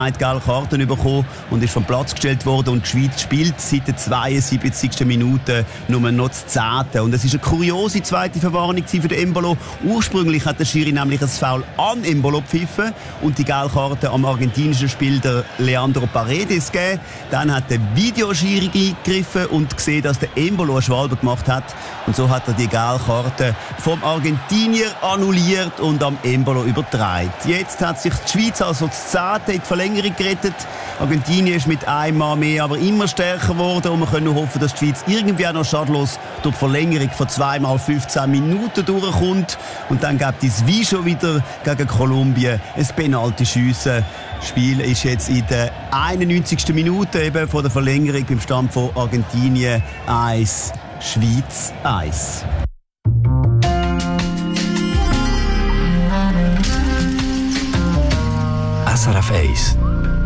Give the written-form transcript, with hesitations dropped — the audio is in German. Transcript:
hat gelbe Karten bekommen und ist vom Platz gestellt worden, und die Schweiz spielt seit der 72. Minute nur noch das 10. Und es ist eine kuriose zweite Verwarnung für den Embolo. Ursprünglich hat der Schiri nämlich ein Foul an Embolo gepfiffen und die gelbe Karte am argentinischen Spieler Leandro Paredes gegeben. Dann hat der Videoschiri eingegriffen und gesehen, dass der Embolo eine Schwalbe gemacht hat, und so hat er die gelbe Karte vom Argentinier annulliert und am Embolo übertragen. Jetzt hat sich die Schweiz also das 10. in die Verlängerung gerettet. Argentinien ist mit einem Mann mehr aber immer stärker geworden, und wir können nur hoffen, dass die Schweiz irgendwie auch noch schadlos durch die Verlängerung von 2 mal 15 Minuten durchkommt. Und dann gibt es wie schon wieder gegen Kolumbien ein Penalty-Schiessen. Das Spiel ist jetzt in der 91. Minute eben von der Verlängerung beim Stand von Argentinien 1, Schweiz 1. SRF 1